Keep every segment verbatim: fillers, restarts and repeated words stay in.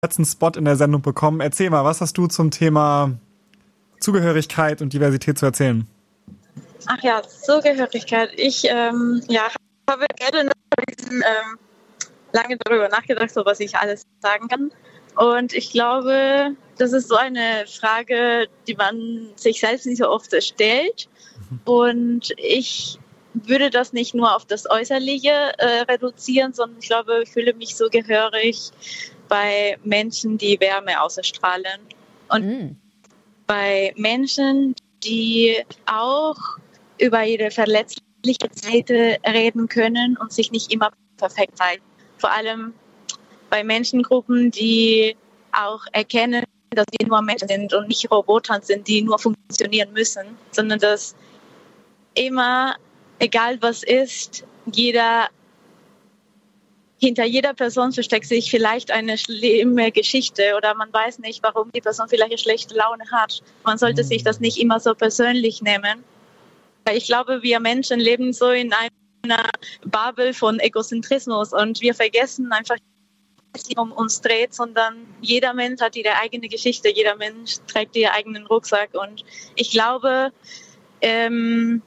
letzten Spot in der Sendung bekommen. Erzähl mal, was hast du zum Thema Zugehörigkeit und Diversität zu erzählen? Ach ja, Zugehörigkeit. Ich ähm, ja, habe gerade noch ähm, lange darüber nachgedacht, so was ich alles sagen kann. Und ich glaube, das ist so eine Frage, die man sich selbst nicht so oft stellt. Und ich würde das nicht nur auf das Äußerliche äh, reduzieren, sondern ich glaube, ich fühle mich so gehörig bei Menschen, die Wärme ausstrahlen. Und mm. bei Menschen, die auch über ihre verletzliche Seite reden können und sich nicht immer perfekt zeigen. Vor allem bei Menschengruppen, die auch erkennen, dass sie nur Menschen sind und nicht Roboter sind, die nur funktionieren müssen, sondern dass immer, egal was ist, jeder hinter jeder Person versteckt sich vielleicht eine schlimme Geschichte oder man weiß nicht, warum die Person vielleicht eine schlechte Laune hat. Man sollte sich das nicht immer so persönlich nehmen. Ich glaube, wir Menschen leben so in einer Bubble von Egozentrismus und wir vergessen einfach, dass es um uns dreht, sondern jeder Mensch hat ihre eigene Geschichte, jeder Mensch trägt ihren eigenen Rucksack und ich glaube, ähm,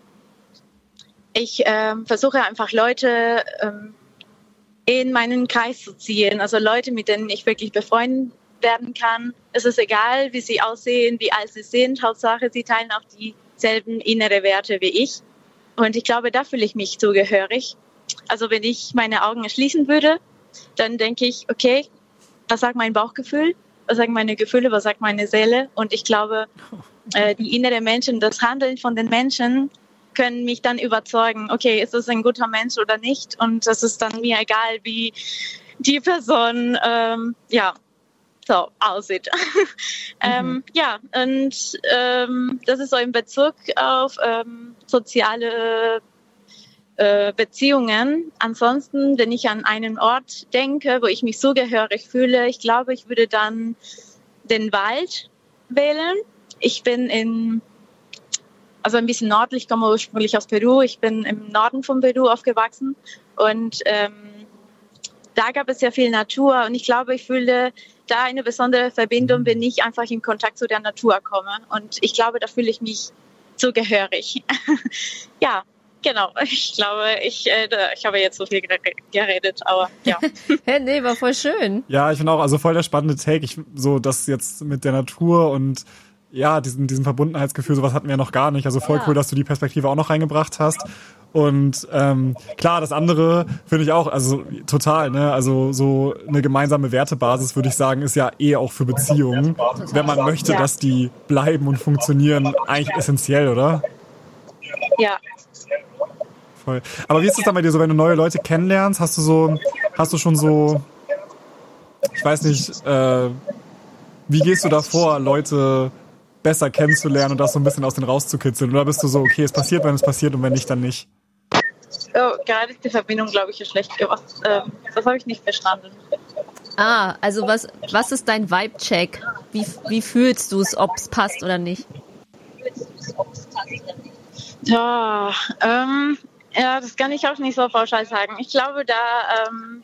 ich ähm, versuche einfach Leute ähm, in meinen Kreis zu ziehen, also Leute, mit denen ich wirklich befreundet werden kann. Es ist egal, wie sie aussehen, wie alt sie sind, Hauptsache, sie teilen auch dieselben innere Werte wie ich. Und ich glaube, da fühle ich mich zugehörig. Also wenn ich meine Augen schließen würde, dann denke ich, okay, was sagt mein Bauchgefühl, was sagen meine Gefühle, was sagt meine Seele? Und ich glaube, äh, die innere Menschen, das Handeln von den Menschen können mich dann überzeugen, okay, ist es ein guter Mensch oder nicht? Und das ist dann mir egal, wie die Person ähm, ja, so aussieht. Mhm. ähm, ja, und ähm, das ist so in Bezug auf ähm, soziale äh, Beziehungen. Ansonsten, wenn ich an einen Ort denke, wo ich mich zugehörig fühle, ich glaube, ich würde dann den Wald wählen. Ich bin in Also ein bisschen nördlich, ich komme ursprünglich aus Peru. Ich bin im Norden von Peru aufgewachsen und ähm, da gab es ja viel Natur und ich glaube, ich fühle da eine besondere Verbindung, wenn ich einfach in Kontakt zu der Natur komme und ich glaube, da fühle ich mich zugehörig. Ja, genau. Ich glaube, ich, äh, ich habe jetzt so viel geredet, aber ja. Hey, nee, war voll schön. Ja, ich finde auch, also voll der spannende Take. Ich, so das jetzt mit der Natur und ja, diesen, diesen Verbundenheitsgefühl, sowas hatten wir noch gar nicht. Also voll ja. Cool, dass du die Perspektive auch noch reingebracht hast. Und ähm, klar, das andere finde ich auch, also total, ne? Also so eine gemeinsame Wertebasis, würde ich sagen, ist ja eh auch für Beziehungen, wenn man möchte, ja. dass die bleiben und funktionieren, eigentlich essentiell, oder? Ja. Voll. Aber wie ist es dann bei dir so, wenn du neue Leute kennenlernst? Hast du so, hast du schon so, ich weiß nicht, äh, wie gehst du da vor, Leute besser kennenzulernen und das so ein bisschen aus denen rauszukitzeln? Oder bist du so, okay, es passiert, wenn es passiert und wenn nicht, dann nicht? Oh, gerade ist die Verbindung, glaube ich, schlecht. Was, äh, das habe ich nicht verstanden. Ah, also was, was ist dein Vibe-Check? Wie, wie fühlst du es, ob es passt oder nicht? Ja, ähm, ja, das kann ich auch nicht so pauschal sagen. Ich glaube, da ähm,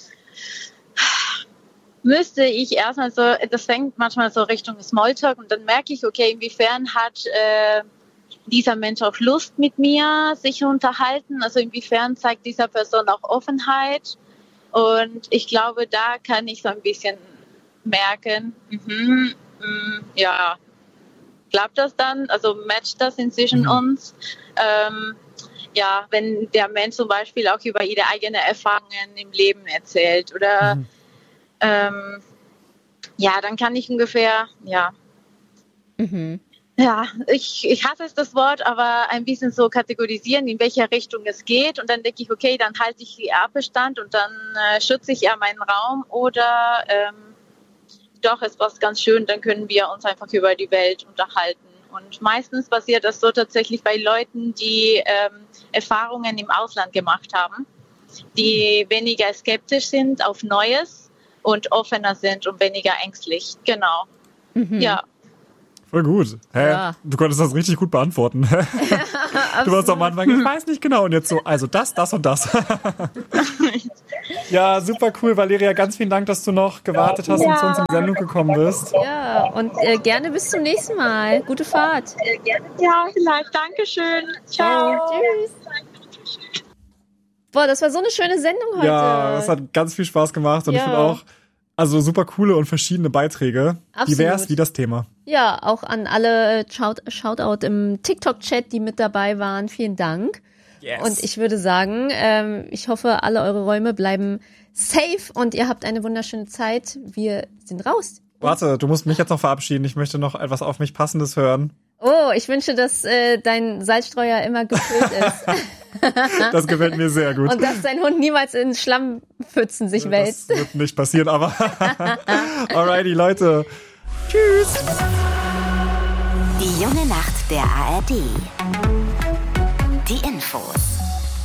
müsste ich erstmal so, das fängt manchmal so Richtung Smalltalk und dann merke ich, okay, inwiefern hat äh, dieser Mensch auch Lust mit mir, sich zu unterhalten, also inwiefern zeigt dieser Person auch Offenheit und ich glaube, da kann ich so ein bisschen merken, mhm, mh, ja, klappt das dann, also matcht das inzwischen mhm. uns, ähm, ja, wenn der Mensch zum Beispiel auch über ihre eigenen Erfahrungen im Leben erzählt oder mhm. Ähm, ja, dann kann ich ungefähr, ja, mhm. ja, ich, ich hasse es das Wort, aber ein bisschen so kategorisieren, in welche Richtung es geht und dann denke ich, okay, dann halte ich die Abstand und dann äh, schütze ich eher meinen Raum oder ähm, doch, ist was ganz schön, dann können wir uns einfach über die Welt unterhalten und meistens passiert das so tatsächlich bei Leuten, die ähm, Erfahrungen im Ausland gemacht haben, die weniger skeptisch sind auf Neues und offener sind und weniger ängstlich. Genau. Mhm. Ja. Voll gut. Hä? Ja. Du konntest das richtig gut beantworten. Du warst am Anfang, ich weiß nicht genau. Und jetzt so, also das, das und das. Ja, super cool, Valeria. Ganz vielen Dank, dass du noch gewartet hast Ja. und zu uns in die Sendung gekommen bist. Ja, und äh, gerne bis zum nächsten Mal. Gute Fahrt. Ja, vielleicht. Dankeschön. Ciao. Tschüss. Boah, das war so eine schöne Sendung heute. Ja, es hat ganz viel Spaß gemacht und Ja. ich finde auch, also super coole und verschiedene Beiträge. Absolut. Divers wie das Thema. Ja, auch an alle Shout Shoutout im TikTok-Chat, die mit dabei waren. Vielen Dank. Yes. Und ich würde sagen, ähm, ich hoffe, alle eure Räume bleiben safe und ihr habt eine wunderschöne Zeit. Wir sind raus. Warte, du musst mich jetzt noch verabschieden. Ich möchte noch etwas auf mich Passendes hören. Oh, ich wünsche, dass äh, dein Salzstreuer immer gefüllt ist. Das gefällt mir sehr gut. Und dass dein Hund niemals in Schlammpfützen sich Das wälzt. wird nicht passieren, aber alrighty, Leute. Tschüss. Die junge Nacht der A R D. Die Infos.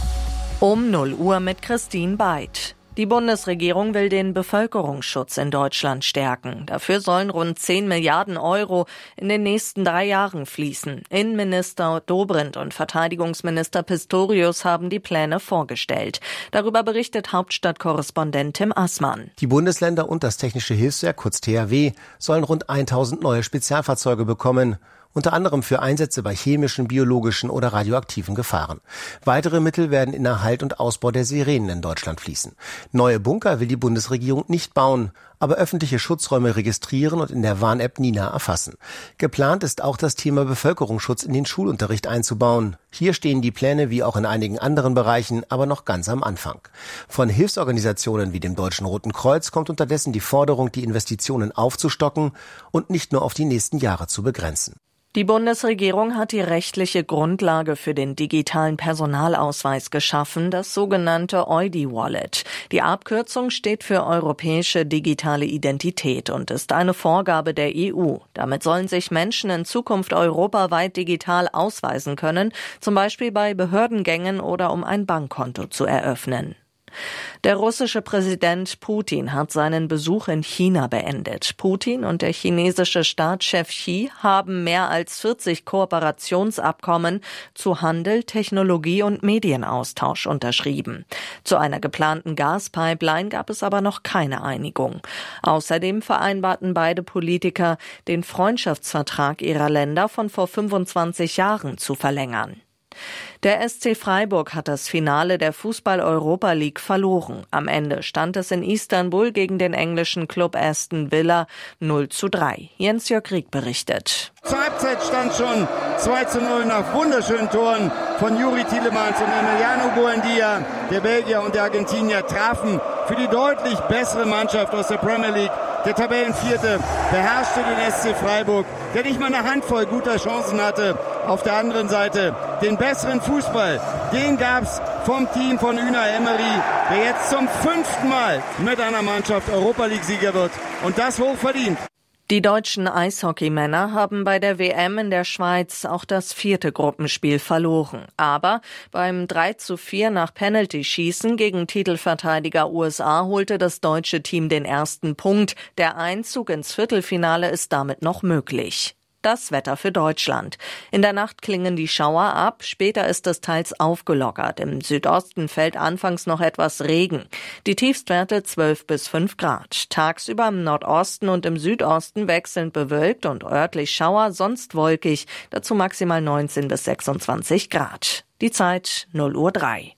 Um null Uhr mit Christine Beid. Die Bundesregierung will den Bevölkerungsschutz in Deutschland stärken. Dafür sollen rund zehn Milliarden Euro in den nächsten drei Jahren fließen. Innenminister Dobrindt und Verteidigungsminister Pistorius haben die Pläne vorgestellt. Darüber berichtet Hauptstadtkorrespondent Tim Assmann. Die Bundesländer und das Technische Hilfswerk, kurz T H W, sollen rund tausend neue Spezialfahrzeuge bekommen. Unter anderem für Einsätze bei chemischen, biologischen oder radioaktiven Gefahren. Weitere Mittel werden in Erhalt und Ausbau der Sirenen in Deutschland fließen. Neue Bunker will die Bundesregierung nicht bauen, aber öffentliche Schutzräume registrieren und in der Warn-App Nina erfassen. Geplant ist auch das Thema Bevölkerungsschutz in den Schulunterricht einzubauen. Hier stehen die Pläne wie auch in einigen anderen Bereichen aber noch ganz am Anfang. Von Hilfsorganisationen wie dem Deutschen Roten Kreuz kommt unterdessen die Forderung, die Investitionen aufzustocken und nicht nur auf die nächsten Jahre zu begrenzen. Die Bundesregierung hat die rechtliche Grundlage für den digitalen Personalausweis geschaffen, das sogenannte E U I D-Wallet. Die Abkürzung steht für Europäische Digitale Identität und ist eine Vorgabe der E U. Damit sollen sich Menschen in Zukunft europaweit digital ausweisen können, zum Beispiel bei Behördengängen oder um ein Bankkonto zu eröffnen. Der russische Präsident Putin hat seinen Besuch in China beendet. Putin und der chinesische Staatschef Xi haben mehr als vierzig Kooperationsabkommen zu Handel, Technologie und Medienaustausch unterschrieben. Zu einer geplanten Gaspipeline gab es aber noch keine Einigung. Außerdem vereinbarten beide Politiker, den Freundschaftsvertrag ihrer Länder von vor fünfundzwanzig Jahren zu verlängern. Der S C Freiburg hat das Finale der Fußball-Europa League verloren. Am Ende stand es in Istanbul gegen den englischen Club Aston Villa null zu drei. Jens-Jörg Rieck berichtet. Zur Halbzeit stand schon zwei zu null nach wunderschönen Toren von Juri Tielemans und Emiliano Buendia. Der Belgier und der Argentinier trafen für die deutlich bessere Mannschaft aus der Premier League. Der Tabellenvierte beherrschte den S C Freiburg, der nicht mal eine Handvoll guter Chancen hatte. Auf der anderen Seite den besseren Fußball, den gab's vom Team von Unai Emery, der jetzt zum fünften Mal mit einer Mannschaft Europa-League-Sieger wird. Und das hochverdient. Die deutschen Eishockeymänner haben bei der W M in der Schweiz auch das vierte Gruppenspiel verloren. Aber beim drei zu vier nach Penalty-Schießen gegen Titelverteidiger U S A holte das deutsche Team den ersten Punkt. Der Einzug ins Viertelfinale ist damit noch möglich. Das Wetter für Deutschland. In der Nacht klingen die Schauer ab, später ist es teils aufgelockert. Im Südosten fällt anfangs noch etwas Regen. Die Tiefstwerte zwölf bis fünf Grad. Tagsüber im Nordosten und im Südosten wechselnd bewölkt und örtlich Schauer, sonst wolkig. Dazu maximal neunzehn bis sechsundzwanzig Grad. Die Zeit null Uhr drei.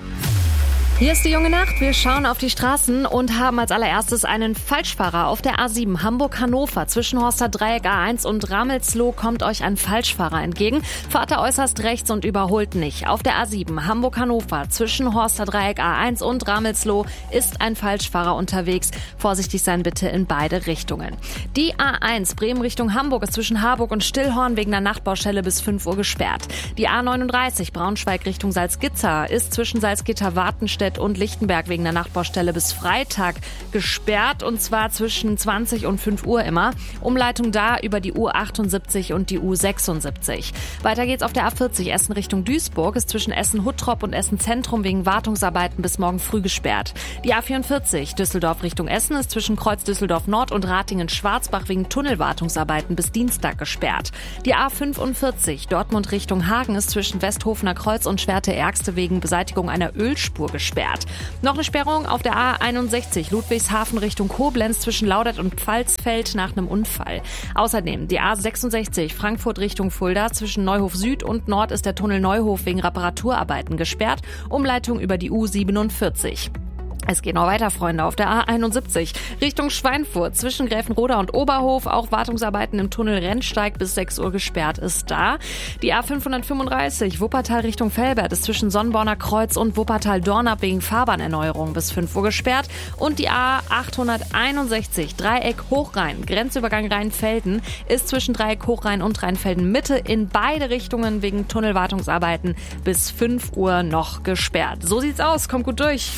Hier ist die junge Nacht. Wir schauen auf die Straßen und haben als allererstes einen Falschfahrer auf der A sieben Hamburg-Hannover. Zwischen Horster Dreieck A eins und Ramelsloh kommt euch ein Falschfahrer entgegen. Fahrt er äußerst rechts und überholt nicht. Auf der A sieben Hamburg-Hannover zwischen Horster Dreieck A eins und Ramelsloh ist ein Falschfahrer unterwegs. Vorsichtig sein bitte in beide Richtungen. Die A eins Bremen Richtung Hamburg ist zwischen Harburg und Stillhorn wegen der Nachtbaustelle bis fünf Uhr gesperrt. Die A neununddreißig Braunschweig Richtung Salzgitter ist zwischen Salzgitter-Wartenstelle Eichstätt und Lichtenberg wegen der Nachbaustelle bis Freitag gesperrt, und zwar zwischen zwanzig und fünf Uhr immer. Umleitung da über die U achtundsiebzig und die U sechsundsiebzig. Weiter geht's auf der A vierzig Essen Richtung Duisburg, ist zwischen Essen-Huttrop und Essen-Zentrum wegen Wartungsarbeiten bis morgen früh gesperrt. Die A vierundvierzig Düsseldorf Richtung Essen ist zwischen Kreuz Düsseldorf Nord und Ratingen-Schwarzbach wegen Tunnelwartungsarbeiten bis Dienstag gesperrt. Die A fünfundvierzig Dortmund Richtung Hagen ist zwischen Westhofener Kreuz und Schwerte-Ergste wegen Beseitigung einer Ölspur gesperrt. Noch eine Sperrung auf der A einundsechzig Ludwigshafen Richtung Koblenz zwischen Laudert und Pfalzfeld nach einem Unfall. Außerdem die A sechsundsechzig Frankfurt Richtung Fulda zwischen Neuhof Süd und Nord ist der Tunnel Neuhof wegen Reparaturarbeiten gesperrt. Umleitung über die U siebenundvierzig. Es geht noch weiter, Freunde, auf der A einundsiebzig Richtung Schweinfurt zwischen Gräfenroda und Oberhof. Auch Wartungsarbeiten im Tunnel Rennsteig bis sechs Uhr gesperrt ist da. Die A fünfhundertfünfunddreißig Wuppertal Richtung Velbert ist zwischen Sonnborner Kreuz und Wuppertal-Dornap wegen Fahrbahnerneuerung bis fünf Uhr gesperrt. Und die A achthunderteinundsechzig Dreieck Hochrhein, Grenzübergang Rheinfelden, ist zwischen Dreieck Hochrhein und Rheinfelden Mitte in beide Richtungen wegen Tunnelwartungsarbeiten bis fünf Uhr noch gesperrt. So sieht's aus, kommt gut durch.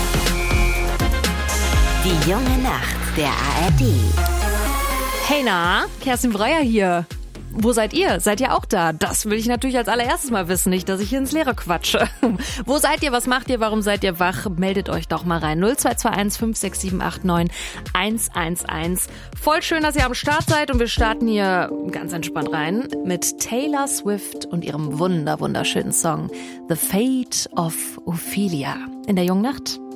Die junge Nacht der A R D. Hey na, Kerstin Breyer hier. Wo seid ihr? Seid ihr auch da? Das will ich natürlich als allererstes mal wissen, nicht, dass ich hier ins Leere quatsche. Wo seid ihr? Was macht ihr? Warum seid ihr wach? Meldet euch doch mal rein. null zwei zwei eins fünf sechs sieben acht neun eins eins eins. Voll schön, dass ihr am Start seid, und wir starten hier ganz entspannt rein mit Taylor Swift und ihrem wunder wunderschönen Song The Fate of Ophelia in der jungen Nacht.